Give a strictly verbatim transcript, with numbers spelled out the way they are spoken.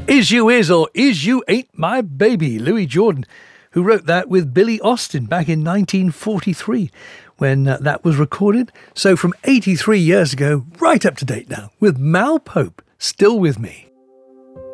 Is You Is or Is You Ain't My Baby, Louis Jordan, who wrote that with Billy Austin back in nineteen forty-tee when uh, that was recorded. So from eighty-three years ago, right up to date now, with Mal Pope, Still With Me.